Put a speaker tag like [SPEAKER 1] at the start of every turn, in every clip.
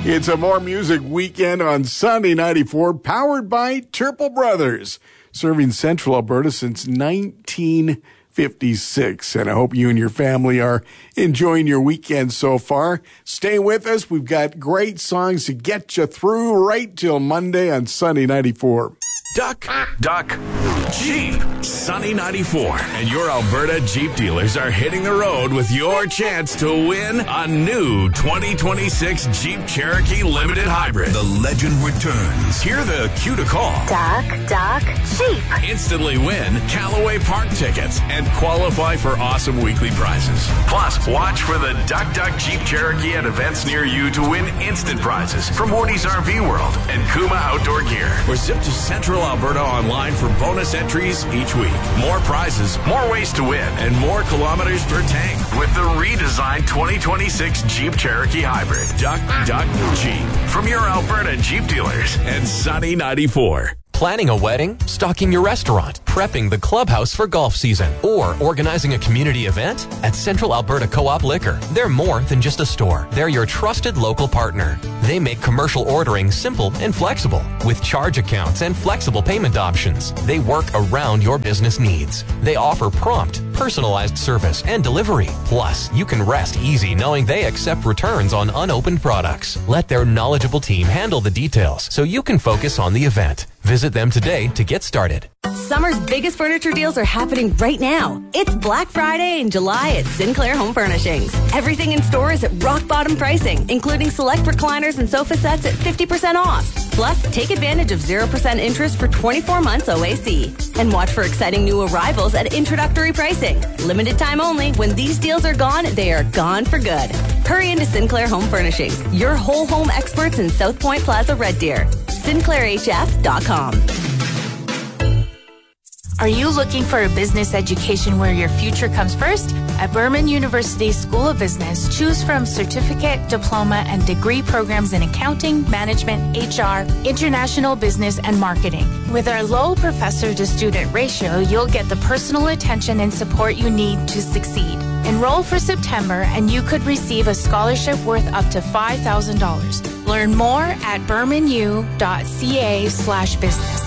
[SPEAKER 1] It's a More Music weekend on Sunday 94, powered by Turple Brothers, serving Central Alberta since 1956. And I hope you and your family are enjoying your weekend so far. Stay with us. We've got great songs to get you through right till Monday on Sunday 94.
[SPEAKER 2] Duck, Jeep. Sunny 94 and your Alberta Jeep dealers are hitting the road with your chance to win a new 2026 Jeep Cherokee Limited Hybrid. The legend returns. Hear the cue to call.
[SPEAKER 3] Duck, Jeep.
[SPEAKER 2] Instantly win Callaway Park tickets and qualify for awesome weekly prizes. Plus, watch for the Duck Jeep Cherokee at events near you to win instant prizes from Woody's RV World and Kuma Outdoor Gear. Or zip to Central Alberta online for bonus entries each week. More prizes, more ways to win, and more kilometers per tank with the redesigned 2026 Jeep Cherokee Hybrid. Duck Jeep. From your Alberta Jeep dealers and Sunny 94.
[SPEAKER 4] Planning a wedding, stocking your restaurant, prepping the clubhouse for golf season, or organizing a community event? At Central Alberta Co-op Liquor, they're more than just a store. They're your trusted local partner. They make commercial ordering simple and flexible, with charge accounts and flexible payment options. They work around your business needs. They offer prompt, personalized service and delivery. Plus, you can rest easy knowing they accept returns on unopened products. Let their knowledgeable team handle the details so you can focus on the event. Visit them today to get started.
[SPEAKER 5] Summer's biggest furniture deals are happening right now. It's Black Friday in July at Sinclair Home Furnishings. Everything in store is at rock bottom pricing, including select recliners and sofa sets at 50% off. Plus, take advantage of 0% interest for 24 months OAC. And watch for exciting new arrivals at introductory pricing. Limited time only. When these deals are gone, they are gone for good. Hurry into Sinclair Home Furnishings, your whole home experts in South Point Plaza, Red Deer. SinclairHF.com.
[SPEAKER 6] Are you looking for a business education where your future comes first? At Burman University School of Business, choose from certificate, diploma, and degree programs in accounting, management, HR, international business, and marketing. With our low professor-to-student ratio, you'll get the personal attention and support you need to succeed. Enroll for September, and you could receive a scholarship worth up to $5,000. Learn more at burmanu.ca/business.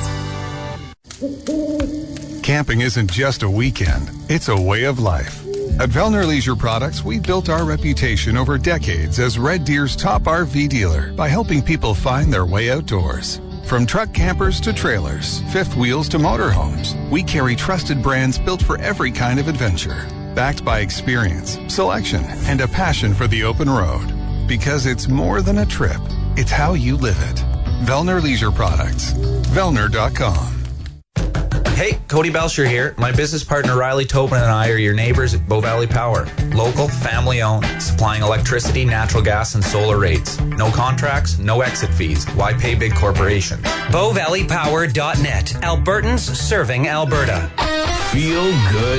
[SPEAKER 7] Camping isn't just a weekend, it's a way of life. At Vellner Leisure Products, we built our reputation over decades as Red Deer's top RV dealer by helping people find their way outdoors. From truck campers to trailers, fifth wheels to motorhomes, we carry trusted brands built for every kind of adventure. Backed by experience, selection, and a passion for the open road. Because it's more than a trip, it's how you live it. Vellner Leisure Products. Vellner.com.
[SPEAKER 8] Hey, Cody Belcher here. My business partner Riley Tobin and I are your neighbors at Bow Valley Power. Local, family-owned, supplying electricity, natural gas, and solar rates. No contracts, no exit fees. Why pay big corporations?
[SPEAKER 9] BowValleyPower.net. Albertans serving Alberta.
[SPEAKER 2] Feel good